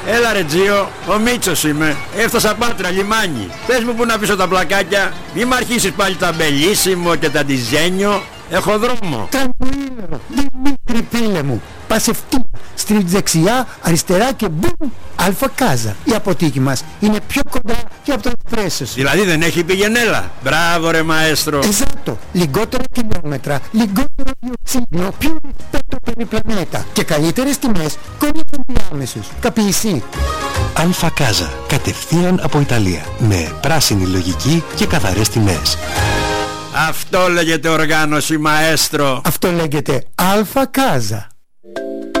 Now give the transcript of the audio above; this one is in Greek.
Έλα ρε Τζίο, ο Μίτσος είμαι. Έφτασα Πάτρα, λιμάνι. Πες μου που να πίσω τα πλακάκια. Μη μ' αρχίσεις πάλι τα μπελίσιμο και τα ντιζένιο. Έχω δρόμο. Tranquillo, Δημήτρη φίλε μου. Πας ευθεία, στρίβεις δεξιά, αριστερά και μπουμ, Αλφα Κάζα. Η αποθήκη μας είναι πιο κοντά και από το εσπρέσο σου. Δηλαδή δεν έχει πηγενέλα. Μπράβο ρε μαέστρο. Esatto, λιγότερα χιλιόμετρα, λιγότερο διοξίδιο, πιο rispetto per il pianeta και καλύτερες τιμές χωρίς ενδιάμεσους. Capisci? Αλφα Κάζα, κατευθείαν από Ιταλία, με πράσινη λογική και καθαρές τιμές. Αυτό λέγεται οργάνωση μαέστρο. Αυτό λέγεται Αλφα Κάζα.